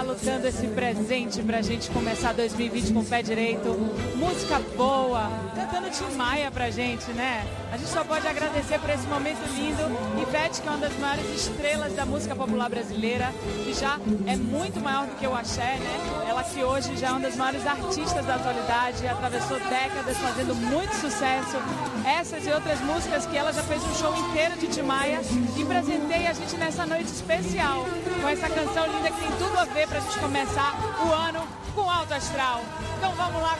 lutando esse presente pra gente começar 2020 com o pé direito. Música boa, cantando Tim Maia pra gente, né? A gente só pode agradecer por esse momento lindo. Ivete, que é uma das maiores estrelas da música popular brasileira, que já é muito maior do que o axé, né? Ela que hoje já é uma das maiores artistas da atualidade, atravessou décadas fazendo muito sucesso. Essas e outras músicas que ela já fez um show inteiro de Tim Maia e presenteia a gente nessa noite especial com essa canção linda que tem tudo a ver pra gente começar o ano com alto astral. Então vamos lá.